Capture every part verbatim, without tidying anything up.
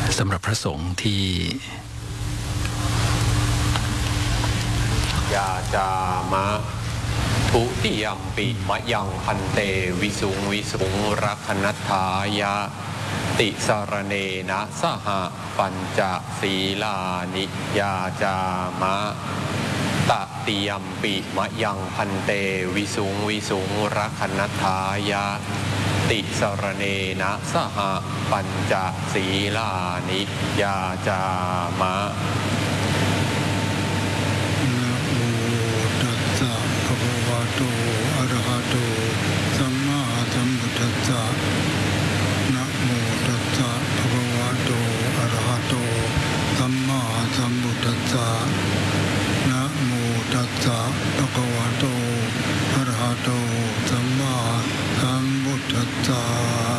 สำหรับพระสงฆ์ที่ยาจามะทุติยมปิมะยังพันเตวิสุงวิสุงรักนัฏฐายะติสารเนนะสหปัญจศีลานิยาจามะตติยมปิมะยังพันเตวิสุงวิสุงรักนัฏฐายะติสารเนนะสหปัญจศีลานิยาจามะอะระหะโตสัมมาสัมพุทธัสสะนะโมตัสสะภะคะวะโตอะระหะโตสัมมาสัมพุทธัสสะนะโมตัสสะภะคะวะโตอะระหะโตสัมมาสัมพุทธัสสะ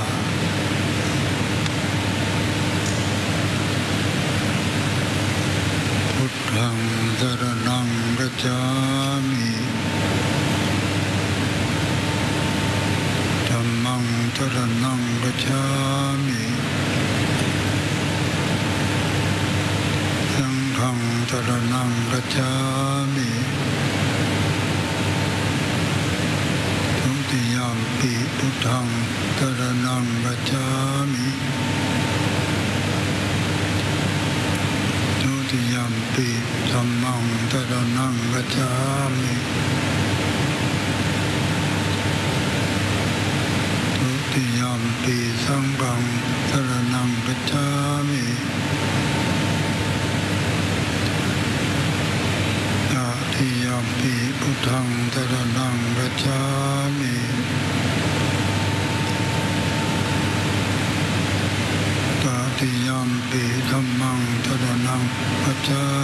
พุทธังสรณังคัจฉามิธัมมังสรณังคัจฉามิสังฆังสรณังคัจฉามิทุติยมปิพุทธังสรณังคัจฉามิทุติยมปิธัมมังสรณังคัจฉามิติยมปิสังฆังสรณังคัจฉามิตติยมปิพุทธังสรณังคัจฉามิตติยมปิธัมมังสรณังคัจฉามิ